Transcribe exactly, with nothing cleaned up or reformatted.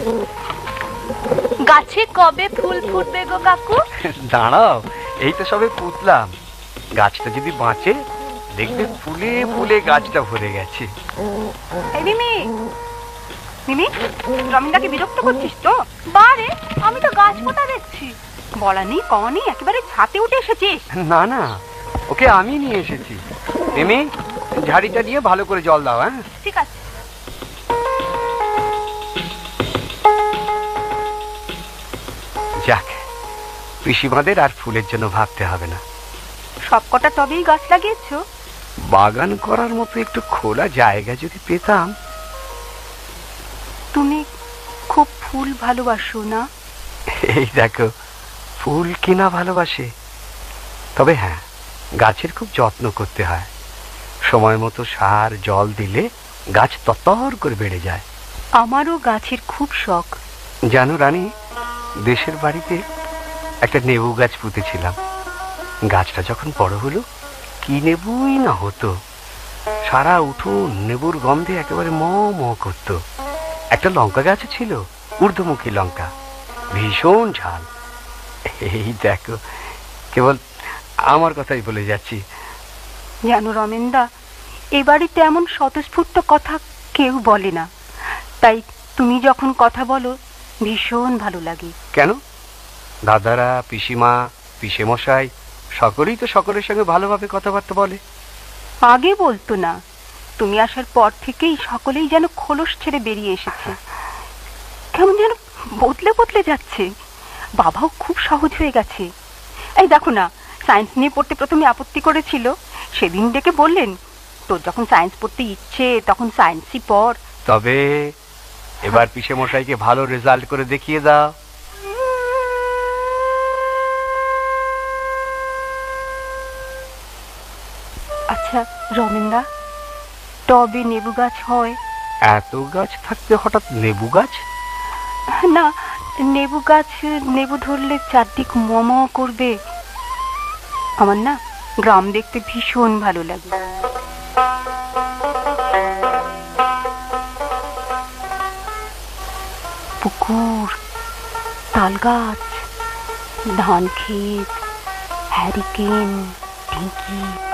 গাছে কবে ফুল ফুটবে গো কাকু? দাঁড়াও, এই তো সবে পুতলাম। গাছটা যদি বাঁচে দেখবে ফুলে ফুলে গাছটা ভরে গেছে। এই মিমি, মিমি, রমিনদাকে বিরক্ত করছিস তো? বারে, আমি তো গাছ পোতা দেখছি। বলা নেই কওয়া নেই, একেবারে ছাতে উঠে এসেছিস। না না, ওকে আমি নিয়ে এসেছি। মিমি, ঝাড়িটা নিয়ে ভালো করে জল দাও। হ্যাঁ ঠিক আছে। যাক, পিসিমাদের আর ফুলের জন্য ভাবতে হবে না। সব কটা তবেই গাছ লাগিয়েছো? বাগান করার মতো একটু খোলা জায়গা যদি পেতাম। তুমি খুব ফুল ভালোবাসো না? এই দেখো, ফুল কিনা ভালোবাসে। তবে হ্যাঁ, গাছের খুব যত্ন করতে হয়। সময় মতো সার জল দিলে গাছ তত্তর করে বেড়ে যায়। আমারও গাছের খুব শখ। জানো রানী, দেশের বাড়িতে একটা নেবু গাছ পুঁতেছিলাম। গাছটা যখন বড় হলো, কি নেবুই না হতো। সারা উঠোন নেবুর গন্ধে একেবারে ম ম করত। একটা লঙ্কা গাছ ছিল, ঊর্ধ্বমুখী লঙ্কা, ভীষণ ঝাল। এই দেখো, কেবল আমার কথাই বলে যাচ্ছি। জানো রমেনদা, এ বাড়িতে এমন স্বতঃস্ফূর্ত কথা কেউ বলে না, তাই তুমি যখন কথা বলো ভীষণ ভালো লাগে। কেন? দাদারা, পিসিমা, পিসে মশাই সকলেই তো সকলের সঙ্গে ভালোভাবে কথাবার্তা বলে। আগে বলতো না, তুমি আসার পর থেকেই সকলেই যেন খোলস ছেড়ে বেরিয়ে এসেছে। কেমন যেন বদলে বদলে যাচ্ছে। বাবাও খুব সহজ হয়ে গেছে। এই দেখো না, সায়েন্স নিয়ে পড়তে প্রথমে আপত্তি করেছিল, সেদিন ডেকে বললেন তোর যখন সায়েন্স পড়তে ইচ্ছে তখন সায়েন্সই পড়। তবে এবার পিসে মশাইকে ভালো রেজাল্ট করে দেখিয়ে দাও। আচ্ছা রমেনদা, টবে নেবু গাছ হয়? এত গাছ থাকতে হঠাৎ লেবু গাছ? না, নেবু গাছ নেবু ধরলে চারদিক মম করবে। আমার না গ্রাম দেখতে ভীষণ ভালো লাগে। পুকুর, তাল গাছ, ধান ক্ষেত, হ্যারিকেন, ঢেঁকি।